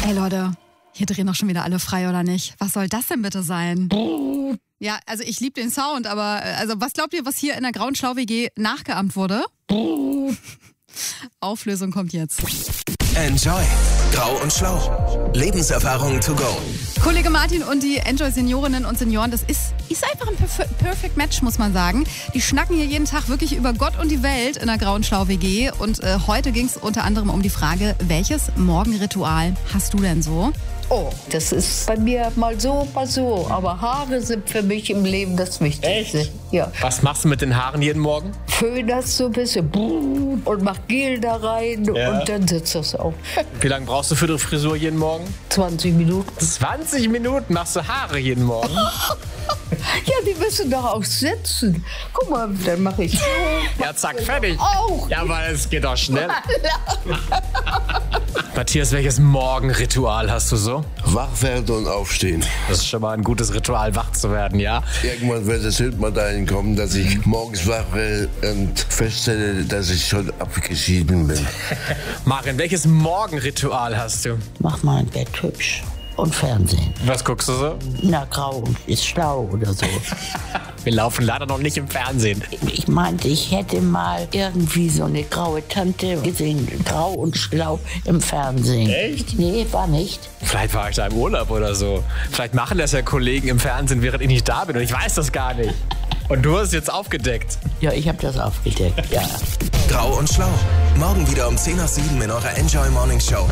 Hey Leute, hier drehen doch schon wieder alle frei, oder nicht? Was soll das denn bitte sein? Ja, also ich liebe den Sound, aber also was glaubt ihr, was hier in der Grauen Schlau-WG nachgeahmt wurde? Auflösung kommt jetzt. Enjoy. Grau und Schlau. Lebenserfahrung to go. Kollege Martin und die Enjoy-Seniorinnen und Senioren, das ist einfach ein Perfect Match, muss man sagen. Die schnacken hier jeden Tag wirklich über Gott und die Welt in der Grauen Schlau-WG. Und heute ging es unter anderem um die Frage, welches Morgenritual hast du denn so? Oh, das ist bei mir mal so, mal so. Aber Haare sind für mich im Leben das Wichtigste. Echt? Ja. Was machst du mit den Haaren jeden Morgen? Föhn das so ein bisschen und mach Gel da rein und dann sitzt das auch. Wie lange brauchst du für die Frisur jeden Morgen? 20 Minuten. 20 Minuten machst du Haare jeden Morgen? Ja, die müssen doch auch sitzen. Guck mal, dann mache ich so. Ja, zack, fertig. Auch. Ja, aber es geht doch schnell. Matthias, welches Morgenritual hast du so? Wach werden und aufstehen. Das ist schon mal ein gutes Ritual, wach zu werden, ja? Irgendwann wird das Bild mal dahin kommen, dass ich morgens wach werde und feststelle, dass ich schon abgeschieden bin. Marin, welches Morgenritual hast du? Mach mein Bett hübsch und Fernsehen. Was guckst du so? Na, grau ist schlau oder so. Wir laufen leider noch nicht im Fernsehen. Ich meinte, ich hätte mal irgendwie so eine graue Tante gesehen, grau und schlau im Fernsehen. Echt? Nee, war nicht. Vielleicht war ich da im Urlaub oder so. Vielleicht machen das ja Kollegen im Fernsehen, während ich nicht da bin und ich weiß das gar nicht. Und du hast es jetzt aufgedeckt. Ja, ich habe das aufgedeckt, ja. Grau und Schlau. Morgen wieder um 10 nach 7 in eurer Enjoy Morning Show.